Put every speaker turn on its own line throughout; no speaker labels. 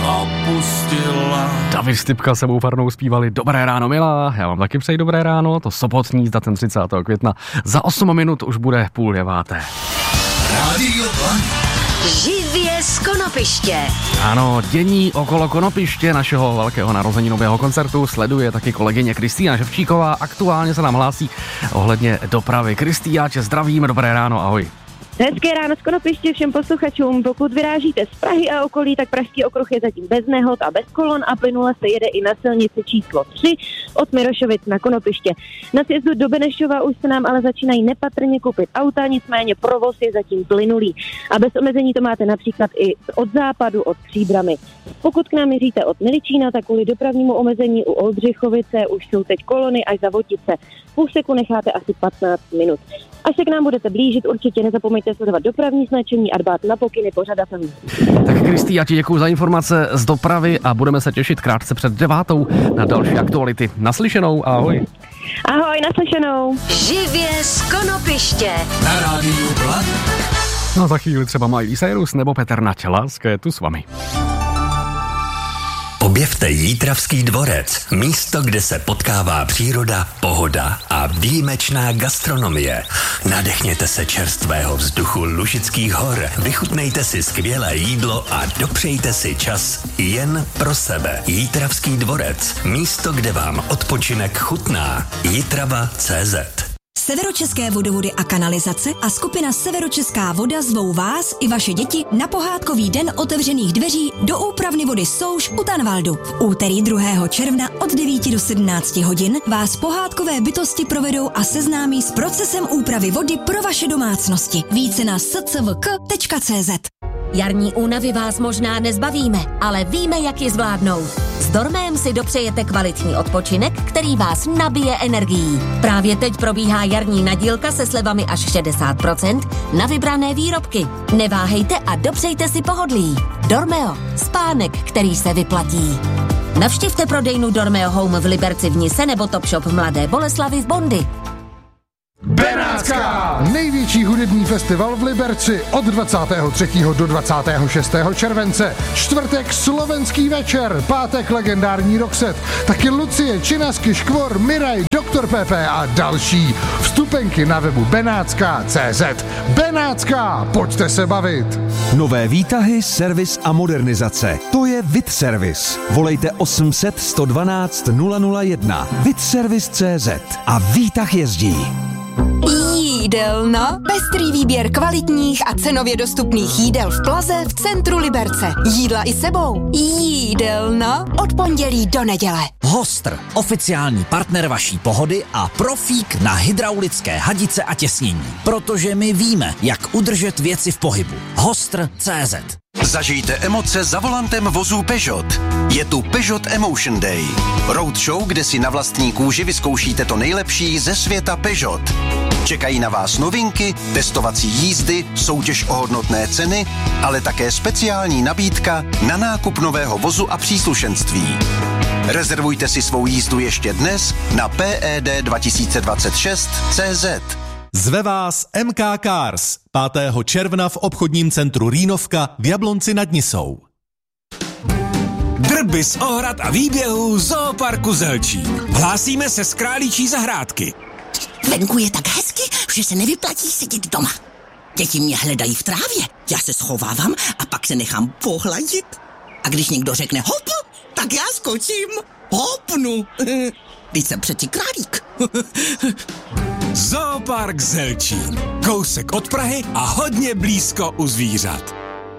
opustila.
David Stypka s sebou Farnou zpívali Dobré ráno, milá. Já vám taky přeji dobré ráno. To sobotní s datem 30. května. Za 8 minut už bude 8:30.
Rádio Planet.
Živě z Konopiště.
Ano, dění okolo Konopiště, našeho velkého narozeninového koncertu, sleduje taky kolegyně Kristýna Ševčíková. Aktuálně se nám hlásí ohledně dopravy. Kristýna, tě zdravím, dobré ráno, ahoj.
Hezké ráno z Konopiště všem posluchačům. Pokud vyrážíte z Prahy a okolí, tak Pražský okruh je zatím bez nehod a bez kolon a plynule se jede i na silnici číslo 3 od Mirošovic na Konopiště. Na sjezdu do Benešova už se nám ale začínají nepatrně kupit auta, nicméně provoz je zatím plynulý. A bez omezení to máte například i od západu od Příbramy. Pokud k nám míříte od Miličína, tak kvůli dopravnímu omezení u Oldřichovice už jsou teď kolony až za Votice. Půlseku necháte asi 15 minut. Až se k nám budete blížit, určitě nezapomeňte sledovat dopravní značení a dbát na pokyny pořadatelů.
Tak Kristý, já ti děkuji za informace z dopravy a budeme se těšit krátce před 9 na další aktuality. Naslyšenou, ahoj.
Ahoj, naslyšenou.
Živě z Konopiště.
Na Rádiu Planet.
No za chvíli třeba Miley Cyrus nebo Petr Nať, láska je tu s vámi.
Objevte Jítravský dvorec, místo, kde se potkává příroda, pohoda a výjimečná gastronomie. Nadechněte se čerstvého vzduchu Lužických hor, vychutnejte si skvělé jídlo a dopřejte si čas jen pro sebe. Jítravský dvorec, místo, kde vám odpočinek chutná. Jitrava.cz.
Severočeské vodovody a kanalizace a skupina Severočeská voda zvou vás i vaše děti na pohádkový den otevřených dveří do úpravny vody Souš u Tanvaldu. V úterý 2. června od 9 do 17 hodin vás pohádkové bytosti provedou a seznámí s procesem úpravy vody pro vaše domácnosti. Více na scvk.cz.
Jarní únavy vás možná nezbavíme, ale víme, jak ji zvládnout. S Dormem si dopřejete kvalitní odpočinek, který vás nabije energií. Právě teď probíhá jarní nadílka se slevami až 60% na vybrané výrobky. Neváhejte a dopřejte si pohodlí. Dormeo, spánek, který se vyplatí. Navštivte prodejnu Dormeo Home v Liberci v Nise nebo Topshop v Mladé Boleslavi v Bondy.
Benátská! Největší hudební festival v Liberci od 23. do 26. července. Čtvrtek slovenský večer, pátek legendární Roxette, taky Lucie, Činasky, Škvor, Miraj, Dr. Pepe a další. Vstupenky na webu benátska.cz. Benátská, pojďte se bavit!
Nové výtahy, servis a modernizace. To je VidService. Volejte 800 112 001. VidService.cz a výtah jezdí.
Jídelna. Pestrý výběr kvalitních a cenově dostupných jídel v Plaze v centru Liberce. Jídla i sebou. Jídelna. Od pondělí do neděle.
Hostr, oficiální partner vaší pohody a profík na hydraulické hadice a těsnění. Protože my víme, jak udržet věci v pohybu. Hostr.cz.
Zažijte emoce za volantem vozů Peugeot. Je tu Peugeot Emotion Day. Roadshow, kde si na vlastní kůži vyzkoušíte to nejlepší ze světa Peugeot. Čekají na vás novinky, testovací jízdy, soutěž o hodnotné ceny, ale také speciální nabídka na nákup nového vozu a příslušenství. Rezervujte si svou jízdu ještě dnes na PED2026.cz.
Zve vás MK Cars 5. června v obchodním centru Rýnovka v Jablonci nad Nisou.
Drby z ohrad a výběhů Zooparku Zelčín. Hlásíme se z Králíčí zahrádky.
Venku je tak hezky, že se nevyplatí sedět doma. Děti mě hledají v trávě, já se schovávám a pak se nechám pohladit. A když někdo řekne hop, tak já skočím. Hopnu. Teď jsem přeci králík.
Zoopark Zelčín. Kousek od Prahy a hodně blízko u zvířat.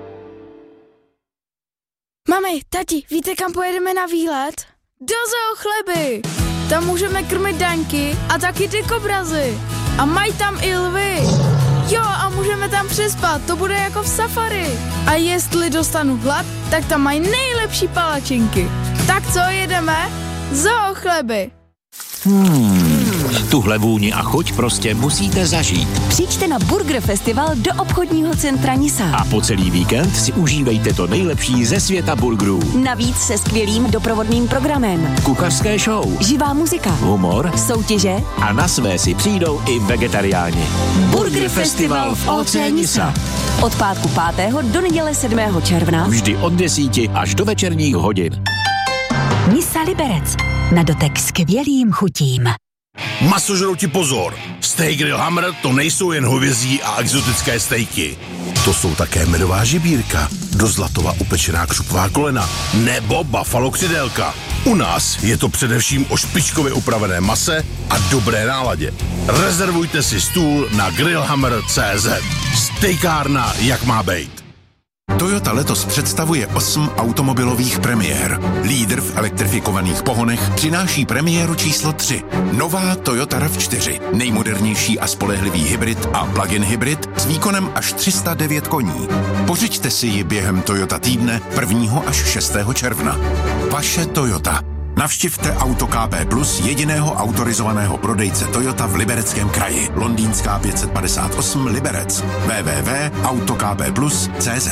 Mami, tati, víte, kam pojedeme na výlet? Do Zoo Chleby. Tam můžeme krmit daňky a taky ty kobrazy. A mají tam i lvy. Jo, a můžeme tam přespat, to bude jako v safari. A jestli dostanu hlad, tak tam mají nejlepší palačinky. Tak co, jedeme? Zoo Chleby.
Tuhle vůni a chuť prostě musíte zažít.
Přijďte na Burger Festival do obchodního centra Nisa.
A po celý víkend si užívejte to nejlepší ze světa burgerů.
Navíc se skvělým doprovodným programem.
Kuchařské show.
Živá muzika.
Humor.
Soutěže.
A na své si přijdou i vegetariáni.
Burger Festival v OC Nisa. Od pátku 5. do neděle 7. června.
Vždy od 10 až do večerních hodin.
Nisa Liberec. Na dotek skvělým chutím.
Masožrouti pozor! Steak Grill Hammer to nejsou jen hovězí a exotické stejky. To jsou také medová žibírka, do zlatova upečená křupová kolena nebo buffalo křidélka. U nás je to především o špičkově upravené mase a dobré náladě. Rezervujte si stůl na grillhammer.cz. Stejkárna jak má být.
Toyota letos představuje 8 automobilových premiér. Lídr v elektrifikovaných pohonech přináší premiéru číslo 3. Nová Toyota RAV4. Nejmodernější a spolehlivý hybrid a plug-in hybrid s výkonem až 309 koní. Pořiďte si ji během Toyota týdne 1. až 6. června. Vaše Toyota. Navštivte Auto KP Plus, jediného autorizovaného prodejce Toyota v Libereckém kraji. Londýnská 558 Liberec. www.autokpplus.cz.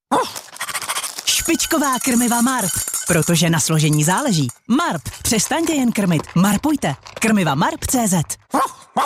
Špičková krmiva Marp, protože na složení záleží. Marp, přestaňte jen krmit, marpujte. Krmiva Marp.cz.